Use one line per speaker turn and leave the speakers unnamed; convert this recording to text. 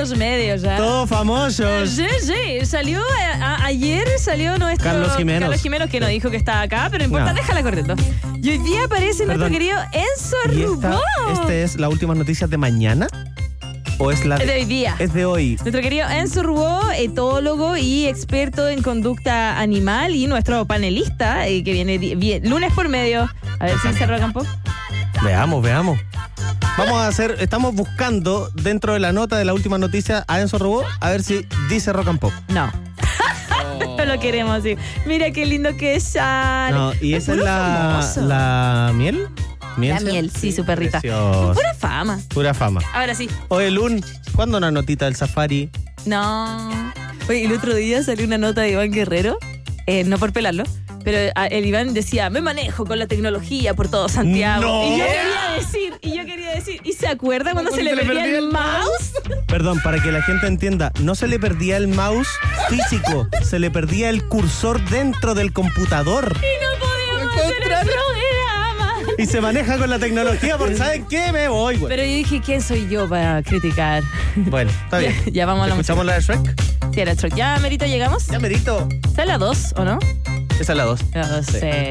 famosos medios, ¿ya?
Todos famosos.
Sí. Ayer salió nuestro
Carlos Jiménez,
que nos dijo que estaba acá, pero no importa,
No.
déjala corriendo. Y hoy día aparece nuestro querido Enzo
¿Y
Rubó.
este es la última noticia de mañana? ¿O es la
Es de hoy día.
Es de hoy.
Nuestro querido Enzo Rubó, etólogo y experto en conducta animal, y nuestro panelista, que viene lunes por medio. A ver si se roca un poco.
Veamos. Estamos buscando dentro de la nota de la última noticia a Enzo Rubó, a ver si dice rock and pop.
No. No lo queremos así. Mira qué lindo que sale.
No, y esa es
puro
la
famoso.
miel.
La miel, sí, su perrita.
Precioso.
Pura fama.
Pura fama.
Ahora sí.
Oye, Lun, ¿cuándo una notita del Safari?
No. Oye, el otro día salió una nota de Iván Guerrero, no por pelarlo, pero el Iván decía, me manejo con la tecnología por todo Santiago.
No.
Y yo quería decir, ¿y se acuerda cuando se le perdía el mouse?
Perdón, para que la gente entienda, no se le perdía el mouse físico, se le perdía el cursor dentro del computador.
Y no podíamos hacer el programa.
Y se maneja con la tecnología, porque ¿saben qué? Me voy, güey.
Pero yo dije, ¿quién soy yo para criticar?
Bueno, está bien.
Ya vamos a la
¿Escuchamos la de Shrek?
Sí, era Shrek. ¿Ya, Merito, llegamos?
Ya, merito.
¿Está la 2 o no?
Esa es la 2.
La 2, sí.